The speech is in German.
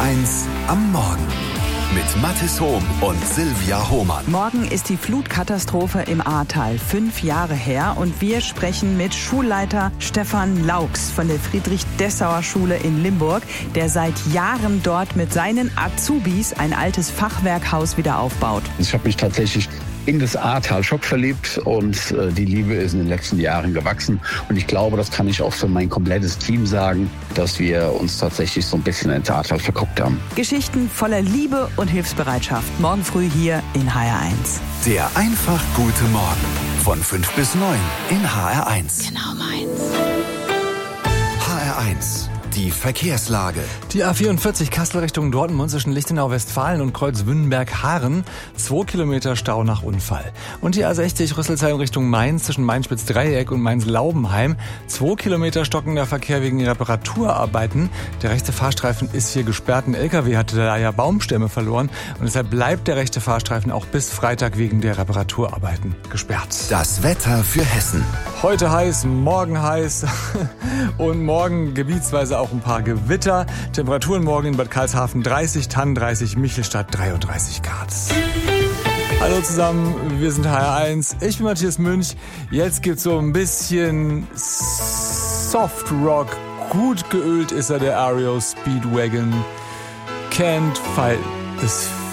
HR1 am Morgen. Mit Mathis Hohm und Silvia Hohmann. Morgen ist die Flutkatastrophe im Ahrtal 5 Jahre her und wir sprechen mit Schulleiter Stefan Laux von der Friedrich-Dessauer-Schule in Limburg, der seit Jahren dort mit seinen Azubis ein altes Fachwerkhaus wieder aufbaut. Ich habe mich tatsächlich in das Ahrtal verliebt und die Liebe ist in den letzten Jahren gewachsen. Und ich glaube, das kann ich auch für mein komplettes Team sagen, dass wir uns tatsächlich so ein bisschen ins Ahrtal verguckt haben. Geschichten voller Liebe und Hilfsbereitschaft. Morgen früh hier in HR1. Der einfach gute Morgen von 5 bis 9 in HR1. Genau meins. HR1, die Verkehrslage. Die A44 Kassel Richtung Dortmund zwischen Lichtenau, Westfalen und Kreuzwünnenberg-Haaren. 2 Kilometer Stau nach Unfall. Und die A60 Rüsselsheim Richtung Mainz zwischen Mainz-Spitz-Dreieck und Mainz-Laubenheim. 2 Kilometer stockender Verkehr wegen Reparaturarbeiten. Der rechte Fahrstreifen ist hier gesperrt. Ein LKW hatte da ja Baumstämme verloren. Und deshalb bleibt der rechte Fahrstreifen auch bis Freitag wegen der Reparaturarbeiten gesperrt. Das Wetter für Hessen. Heute heiß, morgen heiß und morgen gebietsweise auch ein paar Gewitter. Temperaturen morgen in Bad Karlshafen 30, Thann 30, Michelstadt 33 Grad. Hallo zusammen, wir sind HR1. Ich bin Matthias Münch. Jetzt gibt's so ein bisschen Soft Rock. Gut geölt ist er, der Ario Speedwagon. Can't fight this